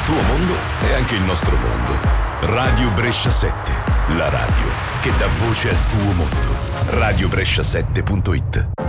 tuo mondo è anche il nostro mondo. Radio Brescia 7, la radio che dà voce al tuo mondo. radiobrescia7.it